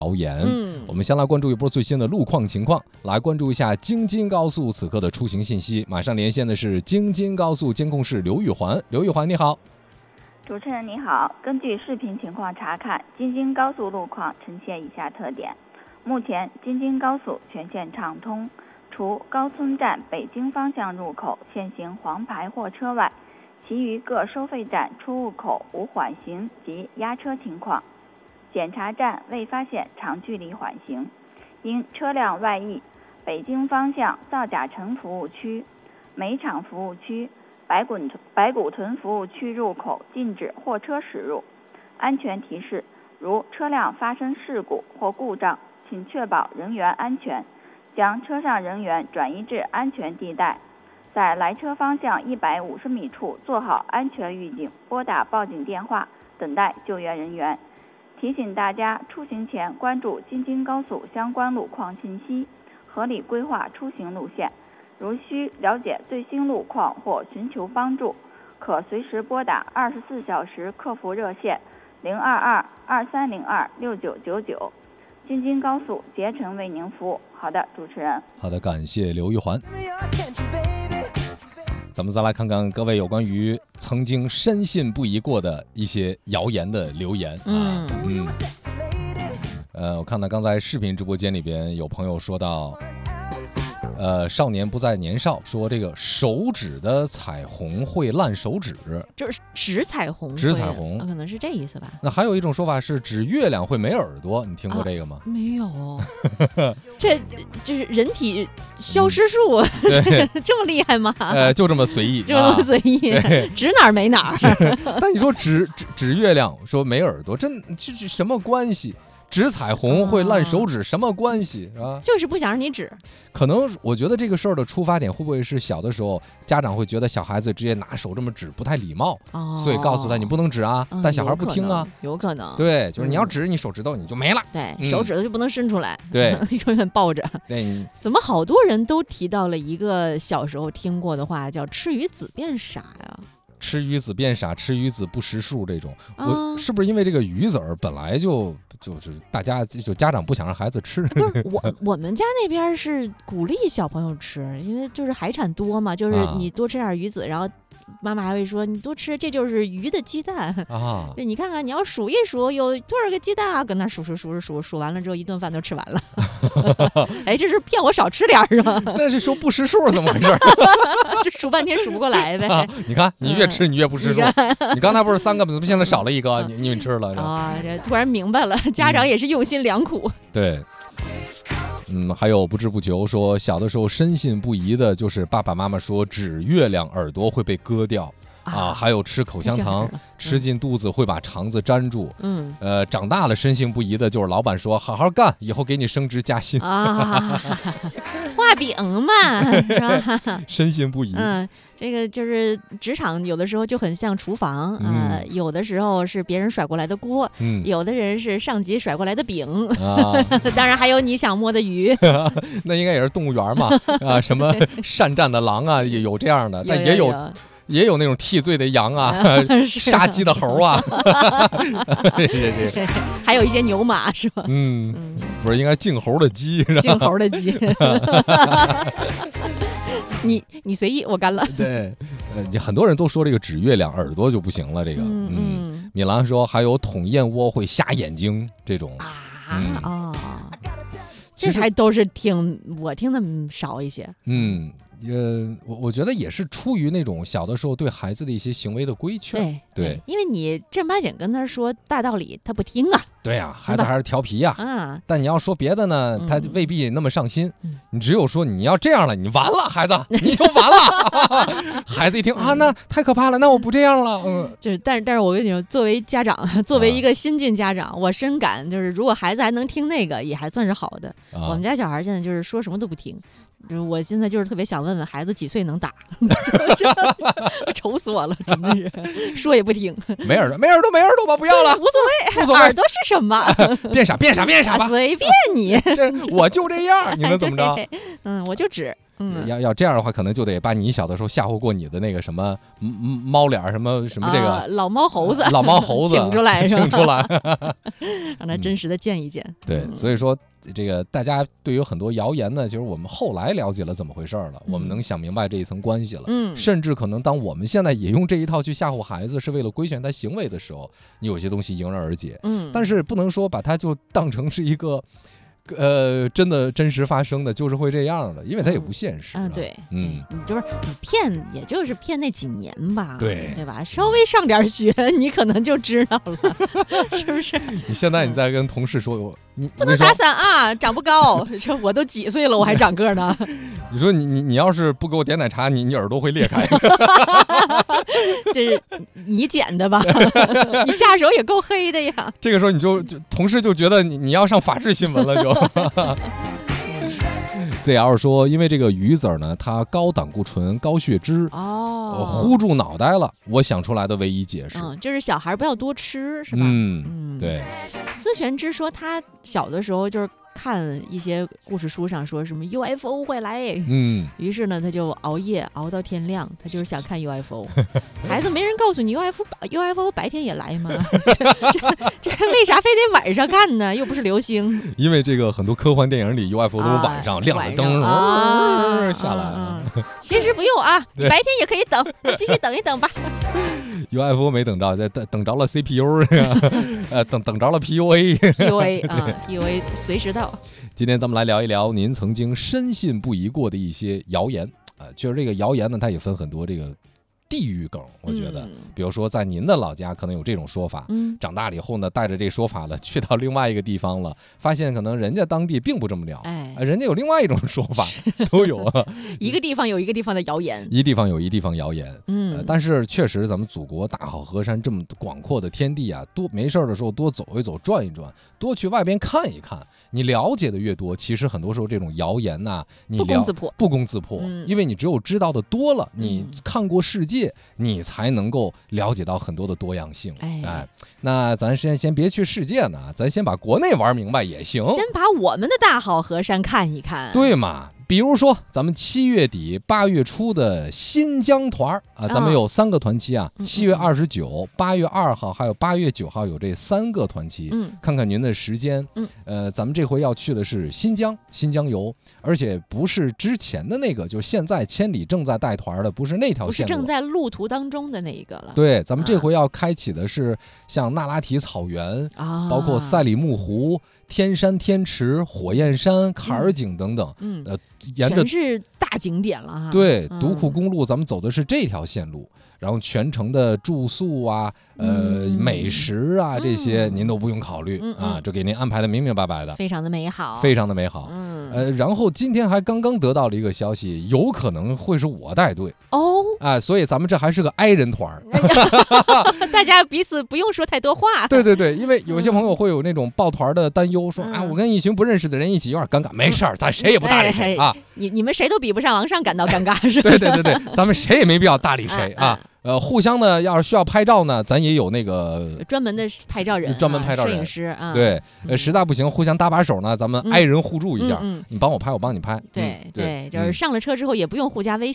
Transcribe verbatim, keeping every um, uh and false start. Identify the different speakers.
Speaker 1: 谣言。
Speaker 2: 嗯，
Speaker 1: 我们先来关注一波最新的路况情况，来关注一下京津高速此刻的出行信息。马上连线的是京津高速监控室刘玉环，刘玉环你好。
Speaker 3: 主持人你好，根据视频情况查看，京津高速路况呈现以下特点。目前京津高速全线畅通，除高村站北京方向入口现行黄牌货车外，其余各收费站出入口无缓行及压车情况。检查站未发现长距离缓行，因车辆外溢，北京方向造甲城服务区、煤厂服务区、白骨白骨屯服务区入口禁止货车驶入。安全提示：如车辆发生事故或故障，请确保人员安全，将车上人员转移至安全地带，在来车方向一百五十米处做好安全预警，拨打报警电话，等待救援人员。提醒大家出行前关注京津高速相关路况信息，合理规划出行路线。如需了解最新路况或寻求帮助，可随时拨打二十四小时客服热线零二二二三零二六九九九。京津高速竭诚为您服务。好的，主持人。
Speaker 1: 好的，感谢刘玉环。咱们再来看看各位有关于曾经深信不疑过的一些谣言的留言。
Speaker 2: 嗯
Speaker 1: 嗯，呃，我看到刚才视频直播间里边有朋友说到，呃，少年不再年少，说这个手指的彩虹会烂手指，
Speaker 2: 就是指彩虹，
Speaker 1: 指彩虹、
Speaker 2: 啊，可能是这意思吧。
Speaker 1: 那还有一种说法是指月亮会没耳朵，你听过这个吗？
Speaker 2: 啊、没有，这就是人体消失术，
Speaker 1: 嗯、
Speaker 2: 这么厉害吗？
Speaker 1: 呃，就这么随意，
Speaker 2: 就这么随意，啊、指哪儿没哪儿。
Speaker 1: 但你说指指指月亮，说没耳朵，这这这什么关系？指彩虹会烂手指，什么关系啊？
Speaker 2: 就是不想让你指。
Speaker 1: 可能我觉得这个事儿的出发点会不会是小的时候家长会觉得小孩子直接拿手这么指不太礼貌，
Speaker 2: 哦、
Speaker 1: 所以告诉他你不能指啊，
Speaker 2: 嗯、
Speaker 1: 但小孩不听啊，
Speaker 2: 有可能。
Speaker 1: 对，就是你要指你手指头你就没了，
Speaker 2: 对，
Speaker 1: 嗯、
Speaker 2: 手指头就不能伸出来，
Speaker 1: 对，
Speaker 2: 永远抱着。
Speaker 1: 对，
Speaker 2: 怎么好多人都提到了一个小时候听过的话，叫吃鱼子变傻呀？
Speaker 1: 吃鱼子变傻，吃鱼子不识数，这种，
Speaker 2: 啊、
Speaker 1: 我是不是因为这个鱼子儿本来就就是大家就家长不想让孩子吃？
Speaker 2: 不是我我们家那边是鼓励小朋友吃，因为就是海产多嘛，就是你多吃点鱼子，啊、然后妈妈还会说你多吃，这就是鱼的鸡蛋啊。对，你看看你要数一数有多少个鸡蛋啊，跟那数数数数数，数完了之后一顿饭都吃完了。哎，这是骗我少吃点是吧？
Speaker 1: 那是说不识数怎么回事？
Speaker 2: 这数半天数不过来呗。
Speaker 1: 啊、你看你越吃你越不识数，嗯、你刚才不是三个，怎么现在少了一个？你你吃了
Speaker 2: 啊？这突然明白了，家长也是用心良苦。
Speaker 1: 嗯、对。嗯，还有不知不求说小的时候深信不疑的就是爸爸妈妈说指月亮耳朵会被割掉啊，啊还有吃口香糖、嗯、吃进肚子会把肠子粘住。
Speaker 2: 嗯，
Speaker 1: 呃，长大了深信不疑的就是老板说好好干，以后给你升职加薪
Speaker 2: 啊，画饼嘛，是吧？
Speaker 1: 深信不疑。
Speaker 2: 嗯，这个就是职场有的时候就很像厨房啊、呃嗯，有的时候是别人甩过来的锅，嗯，有的人是上级甩过来的饼啊，当然还有你想摸的鱼。
Speaker 1: 那应该也是动物园嘛啊，什么善战的狼啊，也有这样的，但也有。有有也有那种替罪的羊啊，杀鸡的猴啊，
Speaker 2: 还有一些牛马是吧？
Speaker 1: 嗯，嗯不是应该敬猴的鸡，
Speaker 2: 敬猴的鸡。你你随意，我干了。
Speaker 1: 对，呃，很多人都说这个指月亮耳朵就不行了，这个，
Speaker 2: 嗯嗯。
Speaker 1: 米兰说还有捅燕窝会瞎眼睛这种
Speaker 2: 啊啊、嗯哦，这还都是听我听的少一些。
Speaker 1: 嗯。呃，我我觉得也是出于那种小的时候对孩子的一些行为的规劝，
Speaker 2: 对 对, 对，因为你正八经跟他说大道理，他不听啊。
Speaker 1: 对呀、啊，孩子还是调皮呀、啊。
Speaker 2: 啊，
Speaker 1: 但你要说别的呢，他未必那么上心。
Speaker 2: 嗯、
Speaker 1: 你只有说你要这样了，你完了，孩子，你就完了。孩子一听啊，那太可怕了，那我不这样了。嗯，
Speaker 2: 就是，但是但是我跟你说，作为家长，作为一个新晋家长，啊、我深感就是，如果孩子还能听那个，也还算是好的。啊、我们家小孩现在就是说什么都不听。我现在就是特别想问问孩子几岁能打，愁死我了，真的是说也不听。
Speaker 1: 没耳朵，没耳朵，没耳朵吧，不要了，
Speaker 2: 无所谓，
Speaker 1: 无所谓，
Speaker 2: 耳朵是什么？
Speaker 1: 变傻，变傻，变傻吧，
Speaker 2: 随便你，
Speaker 1: 这我就这样，你能怎么着？
Speaker 2: 嗯，我就指。 嗯，
Speaker 1: 要要这样的话，可能就得把你小的时候吓唬过你的那个什么猫脸什么什么这个、
Speaker 2: 呃、老猫猴子，
Speaker 1: 老猫猴子
Speaker 2: 请出来是吧？
Speaker 1: 请出来，
Speaker 2: 让他真实的见一见。
Speaker 1: 嗯、对，
Speaker 2: 嗯、
Speaker 1: 所以说这个大家对于很多谣言呢，其实我们后来了解了怎么回事了，
Speaker 2: 嗯、
Speaker 1: 我们能想明白这一层关系了。
Speaker 2: 嗯，
Speaker 1: 甚至可能当我们现在也用这一套去吓唬孩子，是为了规劝他行为的时候，你有些东西迎刃而解。
Speaker 2: 嗯，
Speaker 1: 但是不能说把它就当成是一个。呃，真的真实发生的就是会这样的，因为它也不现实、啊。
Speaker 2: 嗯，对，
Speaker 1: 嗯，
Speaker 2: 你就是你骗，也就是骗那几年吧，
Speaker 1: 对
Speaker 2: 对吧？稍微上点学，你可能就知道了，是不是？
Speaker 1: 你现在你在跟同事说，你
Speaker 2: 不能打伞啊，长不高，这我都几岁了，我还长个呢。
Speaker 1: 你说你你你要是不给我点奶茶，你你耳朵会裂开。
Speaker 2: 这是你剪的吧？你下手也够黑的呀。
Speaker 1: 这个时候你就就同事就觉得你你要上法制新闻了就。Z L 说，因为这个鱼籽呢，它高胆固醇、高血脂，
Speaker 2: 哦，
Speaker 1: 糊住脑袋了。我想出来的唯一解释，
Speaker 2: 嗯，就是小孩不要多吃，是吧？
Speaker 1: 嗯嗯，对。
Speaker 2: 思璇之说，他小的时候就是看一些故事书上说什么 U F O 会来，嗯，于是呢，他就熬夜熬到天亮，他就是想看 U F O。孩子，没人告诉你 U F O U F O 白天也来吗？这这这为啥非得晚上看呢？又不是流星。
Speaker 1: 因为这个很多科幻电影里 U F O 都是晚上、啊、亮着灯啊下来、
Speaker 2: 啊啊。其实不用啊，你白天也可以等，继续等一等吧。
Speaker 1: U F O 没等着，等等着了 C P U， 呃，等等着了 P U A。P
Speaker 2: U A 啊 ，P U A 随时到。
Speaker 1: 今天咱们来聊一聊您曾经深信不疑过的一些谣言啊、呃，就是这个谣言呢，它也分很多这个地域梗，我觉得、嗯，比如说在您的老家可能有这种说法，嗯，长大了以后呢，带着这说法了，去到另外一个地方了，发现可能人家当地并不这么聊，哎，人家有另外一种说法，都有啊。
Speaker 2: 一个地方有一个地方的谣言，
Speaker 1: 一地方有一地方谣言，嗯、呃，但是确实咱们祖国大好河山这么广阔的天地啊，多没事的时候多走一走，转一转，多去外边看一看。你了解的越多，其实很多时候这种谣言呐、啊，你
Speaker 2: 不攻自破，
Speaker 1: 不攻自破、嗯，因为你只有知道的多了，你看过世界，嗯、你才能够了解到很多的多样性。哎，哎那咱先先别去世界呢，咱先把国内玩明白也行。
Speaker 2: 先把我们的大好河山看一看，
Speaker 1: 对嘛？比如说，咱们七月底八月初的新疆团啊，咱们有三个团期啊，七、哦、月二十九、八月二号还有八月九号有这三个团期。嗯，看看您的时间。嗯，呃，咱们这回要去的是新疆，新疆游，而且不是之前的那个，就是现在千里正在带团的，不是那条线路，
Speaker 2: 不是正在路途当中的那一个了。
Speaker 1: 对，咱们这回要开启的是像那拉提草原啊，包括赛里木湖、天山天池、火焰山、坎儿井等等。嗯，呃。沿着
Speaker 2: 全是大景点了哈，
Speaker 1: 对，独库公路咱们走的是这条线路，然后全程的住宿啊、呃、嗯、美食啊这些您都不用考虑、嗯、啊，就给您安排的明明白白的，
Speaker 2: 非常的美好，
Speaker 1: 非常的美好。嗯，呃，然后今天还刚刚得到了一个消息，有可能会是我带队哦，啊，所以咱们这还是个 I 人团
Speaker 2: 大家彼此不用说太多话。
Speaker 1: 对对对，因为有些朋友会有那种抱团的担忧，说、嗯、啊，我跟一群不认识的人一起有点尴尬，没事儿，咱谁也不搭理谁、哎、啊。
Speaker 2: 你你们谁都比不上王上感到尴尬是吧？
Speaker 1: 对对对对，咱们谁也没必要搭理谁啊。呃，互相呢，要是需要拍照呢，咱也有那个
Speaker 2: 专门的拍照人，
Speaker 1: 专门拍照人、
Speaker 2: 摄影师啊。
Speaker 1: 对，呃，实在不行，互相搭把手呢，咱们挨人互助一下。嗯，你帮我拍，我帮你拍。
Speaker 2: 对对，就是上了车之后也不用互加微